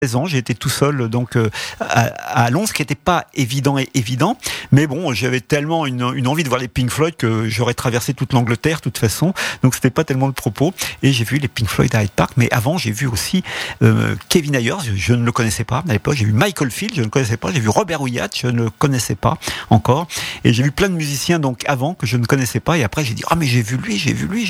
16 ans, j'ai été tout seul donc à Londres, ce qui n'était pas évident, mais bon, j'avais tellement une envie de voir les Pink Floyd que j'aurais traversé toute l'Angleterre de toute façon, donc c'était pas tellement le propos. Et j'ai vu les Pink Floyd à Hyde Park, mais avant j'ai vu aussi Kevin Ayers, je ne le connaissais pas à l'époque. J'ai vu Michael Field, je ne le connaissais pas. J'ai vu Robert Wyatt, je ne le connaissais pas encore. Et j'ai vu plein de musiciens donc avant que je ne connaissais pas. Et après j'ai dit mais j'ai vu lui.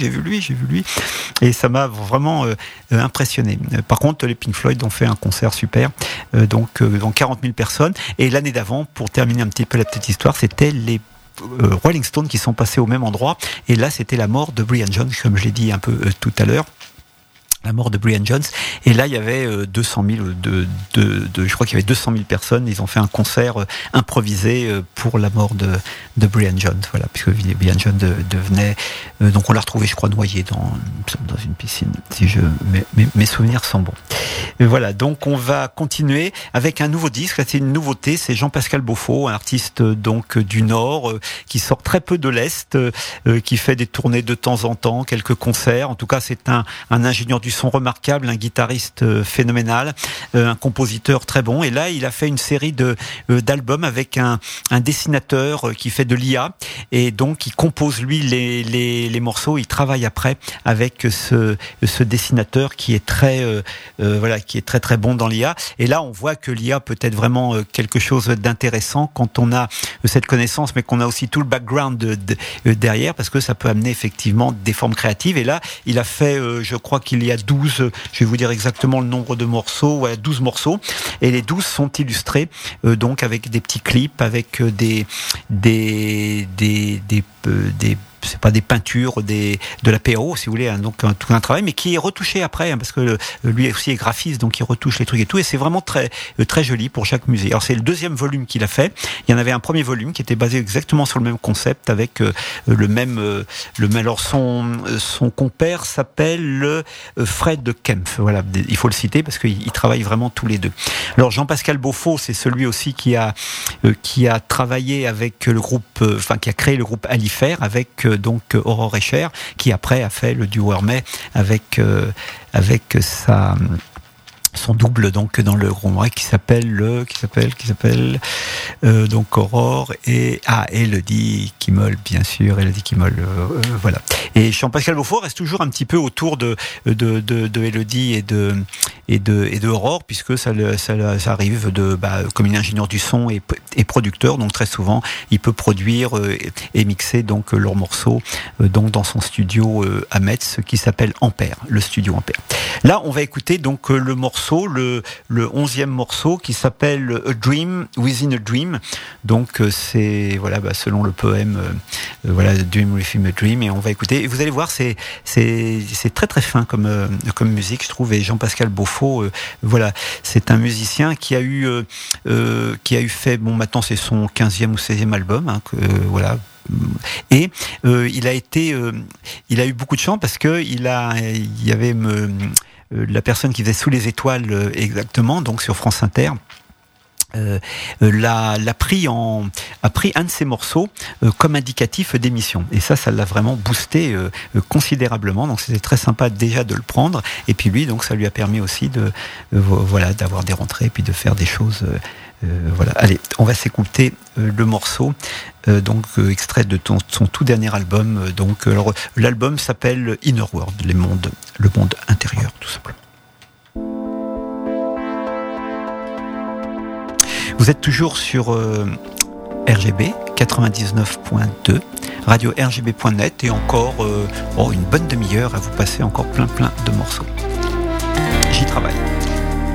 Et ça m'a vraiment impressionné. Par contre, les Pink Floyd ont fait un concert super, donc 40 000 personnes. Et l'année d'avant, pour terminer un petit peu la petite histoire, c'était les Rolling Stones qui sont passés au même endroit. Et là, c'était la mort de Brian Jones, comme je l'ai dit un peu tout à l'heure. La mort de Brian Jones. Et là, il y avait 200 000, je crois qu'il y avait 200 000 personnes. Ils ont fait un concert improvisé pour la mort de Brian Jones. Voilà, puisque Brian Jones devenait, donc on l'a retrouvé, je crois, noyé dans une piscine, si mes souvenirs sont bons. Et voilà, donc on va continuer avec un nouveau disque. Là, c'est une nouveauté. C'est Jean-Pascal Beaufort, un artiste donc du Nord, qui sort très peu de l'Est, qui fait des tournées de temps en temps, quelques concerts. En tout cas, c'est un ingénieur du son remarquable, un guitariste phénoménal, un compositeur très bon. Et là, il a fait une série d'albums avec un dessinateur qui fait de l'IA, et donc il compose lui les morceaux. Il travaille après avec ce dessinateur qui est qui est très très bon dans l'IA. Et là, on voit que l'IA peut être vraiment quelque chose d'intéressant quand on a cette connaissance, mais qu'on a aussi tout le background derrière, parce que ça peut amener effectivement des formes créatives. Et là, il a fait, je crois qu'il y a 12, je vais vous dire exactement le nombre de morceaux, 12 morceaux, et les 12 sont illustrés donc avec des petits clips, avec des c'est pas des peintures, de la PO, si vous voulez, donc tout un travail, mais qui est retouché après, parce que lui aussi est graphiste, donc il retouche les trucs et tout, et c'est vraiment très très joli pour chaque musée. Alors c'est le deuxième volume qu'il a fait. Il y en avait un premier volume qui était basé exactement sur le même concept, avec le même. Alors son compère s'appelle Fred Kempf. Voilà, il faut le citer parce qu'ils travaillent vraiment tous les deux. Alors Jean-Pascal Beaufort, c'est celui aussi qui a travaillé avec le groupe, qui a créé le groupe Alifer avec donc Aurore Escher, qui après a fait le duo Hermès avec son double donc dans le groupe qui s'appelle donc Aurore et Elodie Kimol, bien sûr, Elodie Kimol, voilà. Et Jean-Pascal Beaufort reste toujours un petit peu autour de Elodie et de Aurore, puisque ça arrive comme il est ingénieur du son et producteur, donc très souvent il peut produire et mixer donc leurs morceaux donc dans son studio à Metz qui s'appelle Ampère, le studio Ampère. Là, on va écouter donc le morceau, le 11e morceau qui s'appelle A Dream Within a Dream. Donc c'est selon le poème A Dream Within a Dream, et on va écouter. Et vous allez voir, c'est très très fin comme musique, je trouve. Et Jean-Pascal Beaufort, c'est un musicien qui a eu fait, maintenant c'est son 15e ou 16e album, et il a eu beaucoup de chance parce que il y avait la personne qui faisait Sous les étoiles exactement, donc sur France Inter, a pris un de ses morceaux comme indicatif d'émission, et ça l'a vraiment boosté considérablement. Donc c'était très sympa déjà de le prendre, et puis lui, donc ça lui a permis aussi d'avoir des rentrées et puis de faire des choses. Allez, on va s'écouter le morceau extrait de son tout dernier album. Alors l'album s'appelle Inner World, le monde intérieur, tout simplement. Vous êtes toujours sur RGB 99.2, radio rgb.net, et encore une bonne demi-heure à vous passer encore plein de morceaux. J'y travaille.